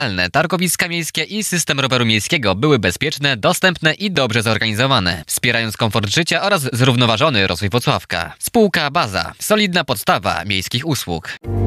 Targowiska miejskie i system roweru miejskiego były bezpieczne, dostępne i dobrze zorganizowane, wspierając komfort życia oraz zrównoważony rozwój Włocławka. Spółka Baza. Solidna podstawa miejskich usług.